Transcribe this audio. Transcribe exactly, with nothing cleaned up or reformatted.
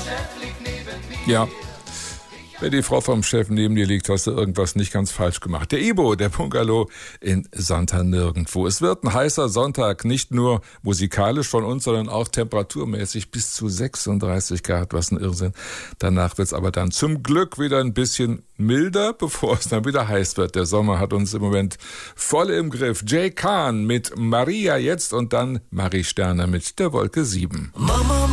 Ja. Wenn die Frau vom Chef neben dir liegt, hast du irgendwas nicht ganz falsch gemacht. Der Ibo, der Bungalow in Santa Nirgendwo. Es wird ein heißer Sonntag, nicht nur musikalisch von uns, sondern auch temperaturmäßig bis zu sechsunddreißig Grad, was ein Irrsinn. Danach wird es aber dann zum Glück wieder ein bisschen milder, bevor es dann wieder heiß wird. Der Sommer hat uns im Moment voll im Griff. Jay Kahn mit Maria jetzt und dann Marie Sterner mit der Wolke sieben. Mama.